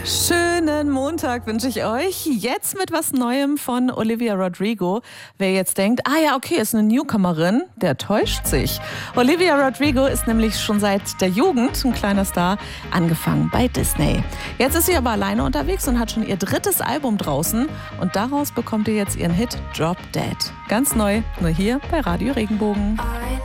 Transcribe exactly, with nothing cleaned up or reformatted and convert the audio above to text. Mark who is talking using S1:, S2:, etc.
S1: Schönen Montag wünsche ich euch. Jetzt mit was Neuem von Olivia Rodrigo. Wer jetzt denkt, ah ja, okay, ist eine Newcomerin, der täuscht sich. Olivia Rodrigo ist nämlich schon seit der Jugend ein kleiner Star, angefangen bei Disney. Jetzt ist sie aber alleine unterwegs und hat schon ihr drittes Album draußen. Und daraus bekommt ihr jetzt ihren Hit Drop Dead. Ganz neu, nur hier bei Radio Regenbogen.